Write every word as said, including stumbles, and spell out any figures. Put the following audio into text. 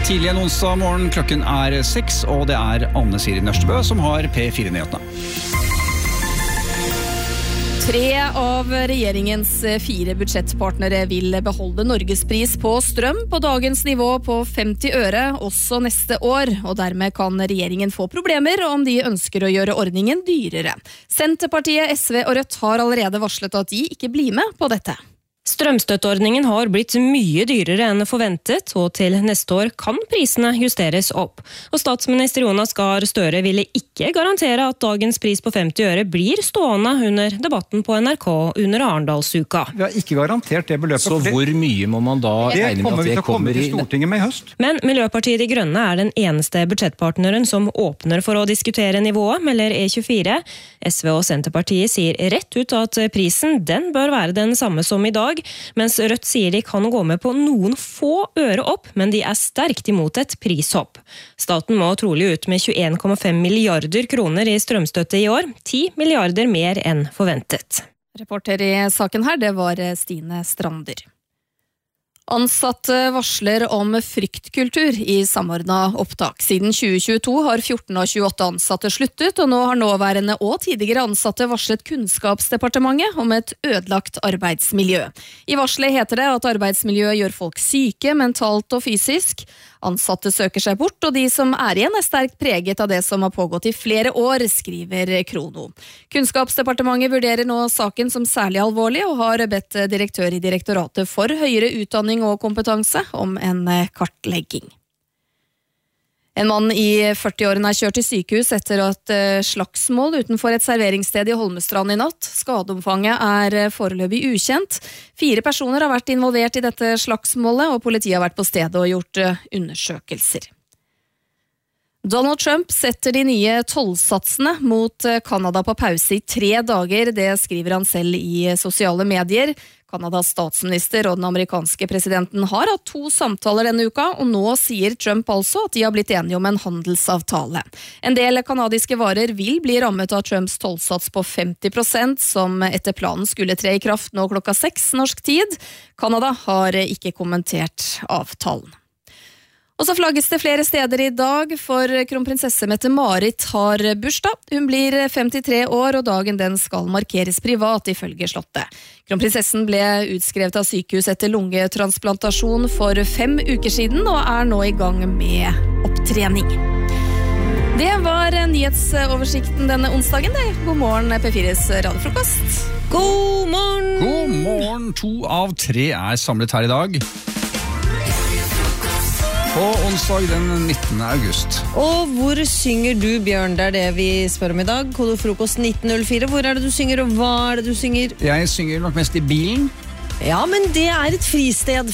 Tidlig en onsdag morgen, klokken er seks, og det er Anne Siri Nørstebø som har P fire-nyhetene. Tre av regjeringens fire budsjettpartnere vil beholde Norgespris på strøm på dagens nivå på femti øre også neste år, og dermed kan regjeringen få problemer om de ønsker å gjøre ordningen dyrere. Senterpartiet, S V og Rødt har allerede varslet at de ikke blir med på dette. Strømstøtteordningen har blitt mye dyrere enn forventet, og til neste år kan prisene justeres opp. Og statsminister Jonas Gahr Støre ville ikke garantere at dagens pris på femti øre blir stående under debatten på N R K under Arendalsuka. Vi har ikke garantert det beløpet. Så hvor mye må man da regne med at det kommer til Stortinget med i høst? Men Miljøpartiet De Grønne er den eneste budsjettpartneren som åpner for å diskutere nivået, melder E tjuefire. S V og Senterpartiet sier rett ut at prisen den bør være den samme som i dag, mens Rødt sier de kan gå med på noen få øre opp, men de er sterkt imot et prishopp. Staten må trolig ut med tjueen komma fem milliarder kroner i strømstøtte i år, ti milliarder mer enn forventet. Reporter i saken her, det var Stine Strander. Ansatte varsler om fryktkultur i samordnet opptak. Siden tjue tjueto har fjorten av tjueåtte ansatte sluttet, og nå har nåværende og tidligere ansatte varslet Kunnskapsdepartementet om et ødelagt arbeidsmiljø. I varslet heter det at arbeidsmiljøet gjør folk syke, mentalt og fysisk. Ansatte søker seg bort, og de som er igjen er sterkt preget av det som har pågått i flere år, skriver Krono. Kunnskapsdepartementet vurderer nå saken som særlig alvorlig, og har bedt direktør i Direktoratet for høyere utdanning og kompetanse om en kartlegging. En mann i førti-årene er kjørt til sykehus etter et slagsmål utenfor et serveringssted i Holmestrand i natt. Skadeomfanget er foreløpig ukjent. Fire personer har vært involvert i dette slagsmålet, og politiet har vært på stedet og gjort undersøkelser. Donald Trump setter de nye tollsatsene mot Kanada på pause i tre dager, det skriver han selv i sosiale medier. Kanadas statsminister og den amerikanske presidenten har hatt to samtaler denne uka, og nå sier Trump altså at de har blitt enige om en handelsavtale. En del kanadiske varer vil bli rammet av Trumps tollsats på femti prosent, som etter planen skulle tre i kraft nå klokka seks norsk tid. Kanada har ikke kommentert avtalen. Og så flagges det flere steder i dag, for kronprinsesse Mette-Marit har bursdag. Hun blir femtitre år, og dagen den skal markeres privat ifølge slottet. Kronprinsessen ble utskrevet av sykehus etter lungetransplantasjon for fem uker siden, og er nå i gang med opptrening. Det var nyhetsoversikten denne onsdagen. God morgen, P fires radiofrokost. God morgen! God morgen! To av tre er samlet her i dag. På onsdag den nittende august. Og hvor synger du, Bjørn? Det er det vi spør om i dag. Kode frokost nitten null fire. Hvor er det du synger, og hva er det du synger? Jeg synger nok mest i bilen. Ja, men det er et fristed